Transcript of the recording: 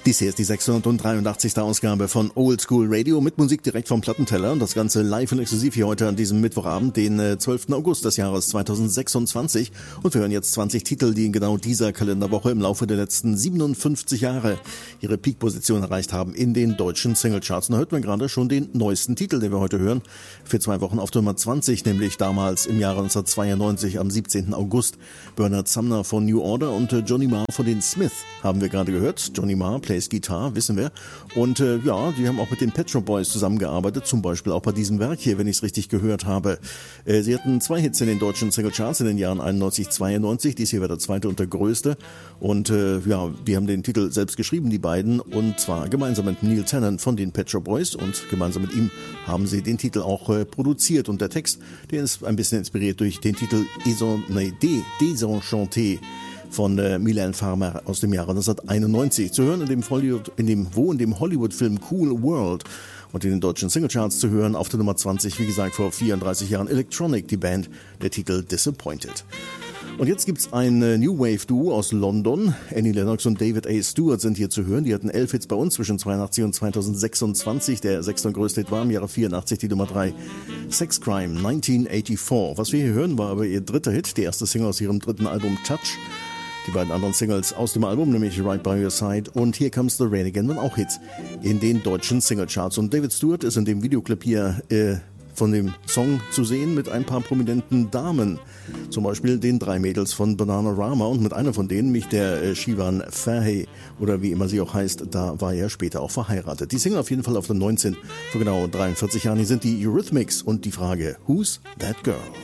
Dies hier ist die 683. Ausgabe von Old School Radio mit Musik direkt vom Plattenteller und das Ganze live und exklusiv hier heute an diesem Mittwochabend, den 12. August des Jahres 2026. Und wir hören jetzt 20 Titel, die in genau dieser Kalenderwoche im Laufe der letzten 57 Jahre ihre Peak-Position erreicht haben in den deutschen Singlecharts. Und da hört man gerade schon den neuesten Titel, den wir heute hören, für 2 Wochen auf Nummer 20, nämlich damals im Jahre 1992 am 17. August. Bernard Sumner von New Order und Johnny Marr von den Smith haben wir gerade gehört. Johnny Marr plays Gitarre, wissen wir. Und die haben auch mit den Pet Shop Boys zusammengearbeitet, zum Beispiel auch bei diesem Werk hier, wenn ich es richtig gehört habe. Sie hatten 2 Hits in den deutschen Singlecharts in den Jahren 91, 92. Dies hier war der zweite und der größte. Und die haben den Titel selbst geschrieben, die beiden, und zwar gemeinsam mit Neil Tennant von den Pet Shop Boys, und gemeinsam mit ihm haben sie den Titel auch produziert. Und der Text, der ist ein bisschen inspiriert durch den Titel Désenchanté von Mylène Farmer aus dem Jahre 1991. Zu hören in dem Hollywood-Film Cool World, und in den deutschen Singlecharts zu hören auf der Nummer 20, wie gesagt, vor 34 Jahren Electronic, die Band, der Titel Disappointed. Und jetzt gibt's ein New Wave Duo aus London. Annie Lennox und David A. Stewart sind hier zu hören. Die hatten 11 Hits bei uns zwischen 82 und 2026. Der 6. und größte Hit war im Jahre 84 die Nummer 3, Sex Crime 1984. Was wir hier hören, war aber ihr dritter Hit, die erste Single aus ihrem dritten Album Touch. Die beiden anderen Singles aus dem Album, nämlich Right By Your Side und Here Comes the Rain Again, waren auch Hits in den deutschen Singlecharts. Und David Stewart ist in dem Videoclip hier von dem Song zu sehen mit ein paar prominenten Damen. Zum Beispiel den 3 Mädels von Bananarama, und mit einer von denen, nämlich der Shivan Fahey, oder wie immer sie auch heißt, da war er später auch verheiratet. Die Single auf jeden Fall auf der 19 vor genau 43 Jahren. Hier sind die Eurythmics und die Frage, Who's That Girl?